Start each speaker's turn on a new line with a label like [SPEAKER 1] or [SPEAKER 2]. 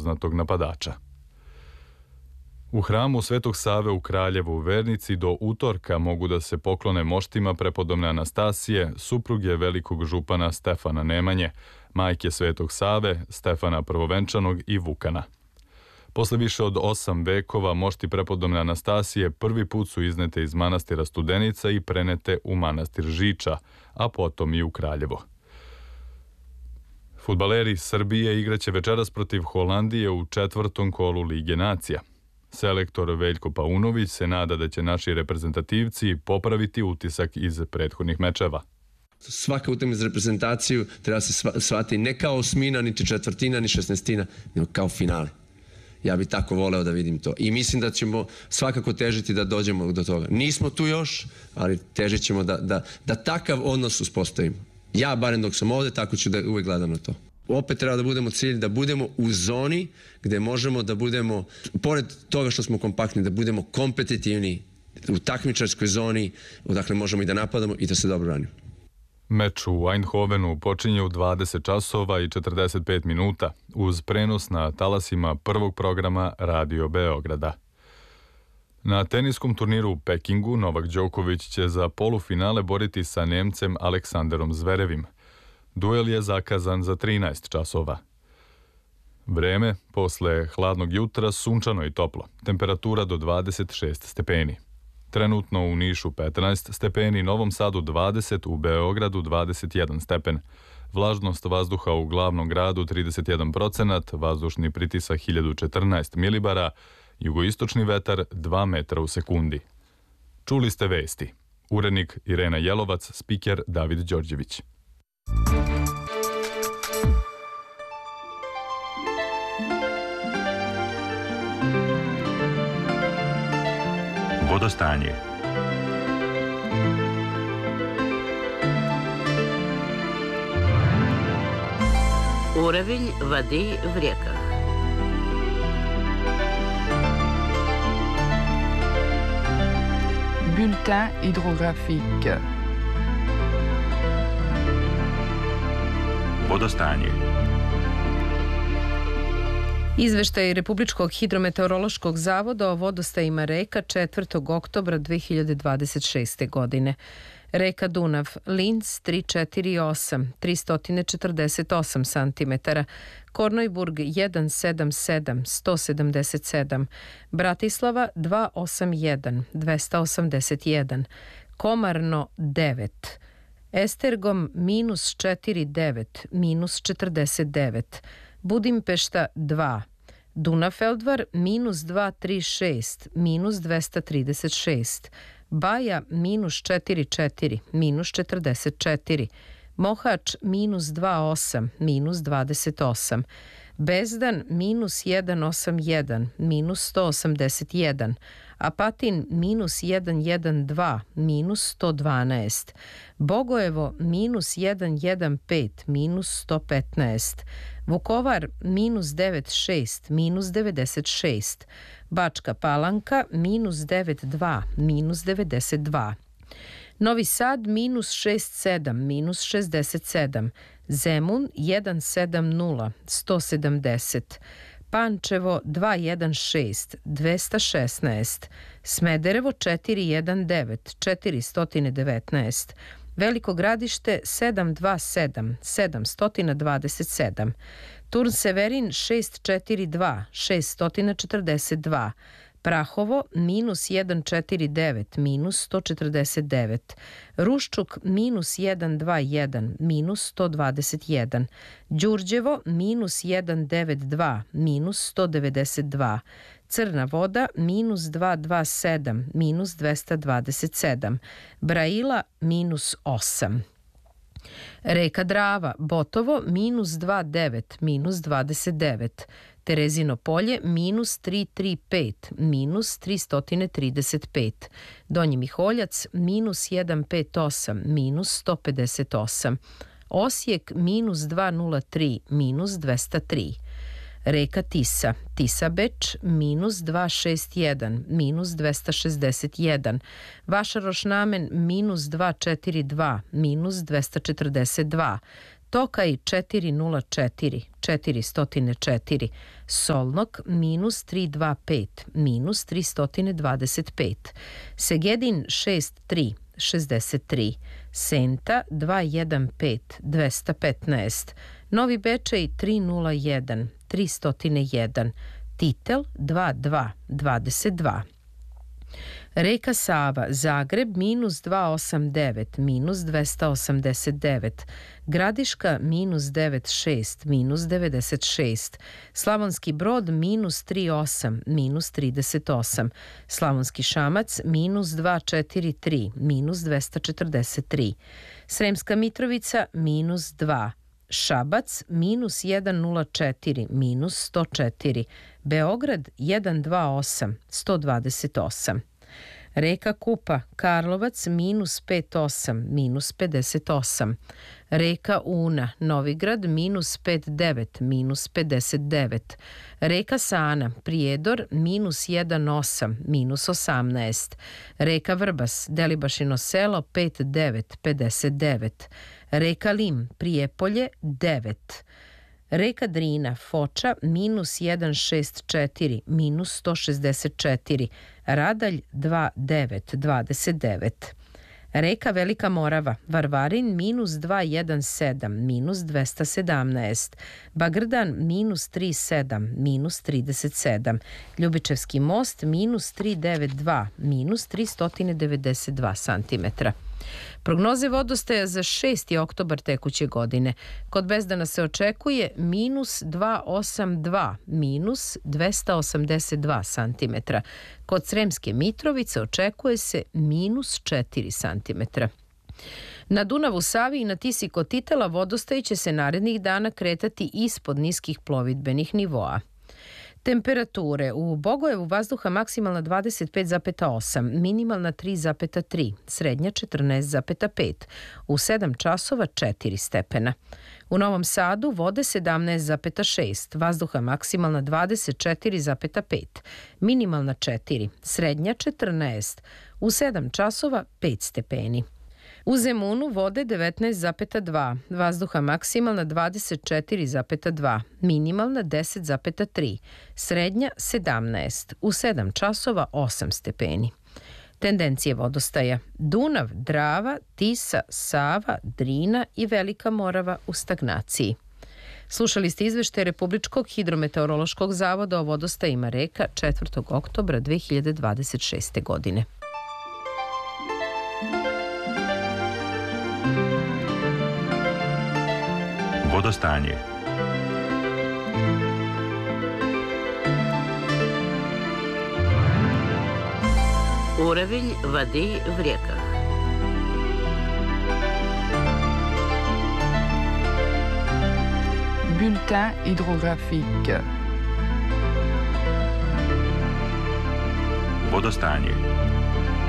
[SPEAKER 1] poznatog napadača. U hramu Svetog Save u Kraljevu vernici do utorka mogu da se poklone moštima prepodobne Anastasije, supruge velikog župana Stefana Nemanje, majke Svetog Save, Stefana Prvovenčanog i Vukana. Posle više od 8 vekova mošti prepodobne Anastasije prvi put su iznete iz manastira Studenica i prenete u manastir Žiča, a potom i u Kraljevo. Fudbaleri Srbije igraće večeras protiv Holandije u 4. kolu Lige nacija. Selektor Veljko Paunović se nada da će naši reprezentativci popraviti utisak iz prethodnih mečeva.
[SPEAKER 2] Svaka utakmica za reprezentaciju treba se shvatiti ne kao osmina, niti četvrtina, ni 16, nego kao finale. Ja bih tako voleo da vidim to. I mislim da ćemo svakako težiti da dođemo do toga. Nismo tu još, ali težit ćemo da takav odnos uspostavimo. Ja, barem dok sam ovde, tako ću da uvek gledam na to. Opet treba da budemo cilj, da budemo u zoni gde možemo da budemo, pored toga što smo kompaktni, da budemo kompetitivni u takmičarskoj zoni, odakle možemo i da napadamo i da se dobro branimo.
[SPEAKER 1] Meč u Eindhovenu počinje u 20 časova i 45 minuta uz prenos na talasima prvog programa Radio Beograda. Na teniskom turniru u Pekingu Novak Đoković će za polufinale boriti sa Nemcem Aleksanderom Zverevim. Duel je zakazan za 13 časova. Vreme posle hladnog jutra sunčano i toplo, temperatura do 26 stepeni. Trenutno u Nišu 15 stepeni, Novom Sadu 20, u Beogradu 21 stepen. Vlažnost vazduha u glavnom gradu 31%, vazdušni pritisak 1014 milibara, jugoistočni vetar 2 metra u sekundi. Čuli ste vesti. Urednik Irena Jelovac, spiker David Đorđević.
[SPEAKER 3] Vodostanje.
[SPEAKER 4] Уровень воды в реках.
[SPEAKER 5] Bulletin hydrographique.
[SPEAKER 3] Vodostanje.
[SPEAKER 6] Izveštaj Republičkog hidrometeorološkog zavoda o vodostajima reka 4. oktobra 2026. godine. Reka Dunav, Linz 348, 348 cm, Kornojburg 177, 177, Bratislava 281, 281, Komarno 9, Estergom minus 49, minus 49, Budimpešta 2, Dunafeldvar minus 236, minus 236, Baja minus 44, minus 44, Mohač minus 28, minus 28, Bezdan minus 181, minus 181, Apatin minus 112, minus 112, Bogojevo minus 115, minus 115, Vukovar minus 96, minus 96, Bačka Palanka minus 92, minus 92, Novi Sad minus 67, minus 67, Zemun 170, 170, Pančevo 216, 216, Smederevo 419, 419, Veliko Gradište 727, 727, Turn Severin 642, 642, Prahovo minus 149, minus 149, Ruščuk minus 121, minus 121, Đurđevo minus 192, minus 192, Crna Voda minus 227, minus 227, Braila minus 8. Reka Drava, Botovo minus 29, minus 29, Terezino polje minus 335, minus 335, Donji Miholjac minus 158, minus 158, Osijek minus 203, minus 203, Reka Tisa, Tisa Beč minus 261, minus 261, Vašaroš Namen minus 242, minus 242, Tokaj 404, 404, Solnok minus 325, minus 325, Segedin 63, 63, Senta 215, 215, Novi Bečej 301, 301, Titel 22, 22. Reka Sava, Zagreb minus 289, minus 289, Gradiška minus 96, minus 96, Slavonski Brod minus 38, minus 38, Slavonski Šamac minus 243, minus 243, Sremska Mitrovica minus 2, Šabac minus 104, minus 104, Beograd 128, 128. Reka Kupa, Karlovac minus 58, minus 58. Reka Una, Novigrad minus 59, minus 59. Reka Sana, Prijedor minus 18, minus 18. Reka Vrbas, Delibašino selo 59, 59. Reka Lim, Prijepolje 9. Reka Drina, Foča, minus 164, minus 164, Radalj 29, 29. Reka Velika Morava, Varvarin, minus 217, minus 217, Bagrdan, minus 37, minus 37, Ljubičevski most, minus 392, minus 392 cm. Prognoze vodostaja za 6. oktobar tekuće godine. Kod Bezdana se očekuje minus 282, minus 282 cm. Kod Sremske Mitrovice očekuje se minus 4 cm. Na Dunavu, Savi i na Tisi kod Titela vodostaj će se narednih dana kretati ispod niskih plovidbenih nivoa. Temperature: u Bogojevu vazduha maksimalna 25,8, minimalna 3,3, srednja 14,5, u 7 časova 4 stepena. U Novom Sadu vode 17,6, vazduha maksimalna 24,5, minimalna 4, srednja 14, u 7 časova 5 stepeni. U Zemunu vode 19,2, vazduha maksimalna 24,2, minimalna 10,3, srednja 17, u 7 časova 8 stepeni. Tendencije vodostaja: Dunav, Drava, Tisa, Sava, Drina i Velika Morava u stagnaciji. Slušali ste izveštaj Republičkog hidrometeorološkog zavoda o vodostajima reka 4. oktobra 2026. godine.
[SPEAKER 3] Vodostanje.
[SPEAKER 4] Уровень воды в реках.
[SPEAKER 5] Bulletin hydrographique.
[SPEAKER 3] Vodostanje.